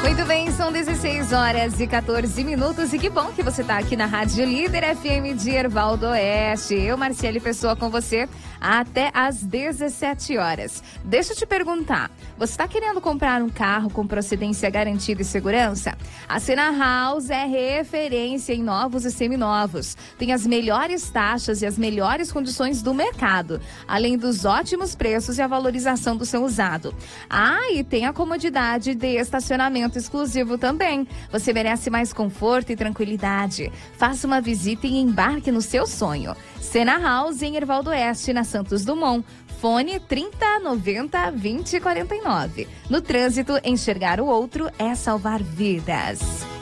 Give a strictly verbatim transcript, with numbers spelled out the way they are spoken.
Muito bem, são dezesseis horas e quatorze minutos e que bom que você está aqui na Rádio Líder F M de Erval do Oeste. Eu, Marciele Pessoa, com você até às dezessete horas. Deixa eu te perguntar, você está querendo comprar um carro com procedência garantida e segurança? A Sena House é referência em novos e seminovos. Tem as melhores taxas e as melhores condições do mercado, além dos ótimos preços e a valorização do seu usado. Ah, e tem a comodidade de estacionamento exclusivo também. Você merece mais conforto e tranquilidade. Faça uma visita e embarque no seu sonho. Sena House em Erval do Oeste, na Santos Dumont. Fone trinta, noventa, vinte, quarenta e nove. No trânsito, enxergar o outro é salvar vidas.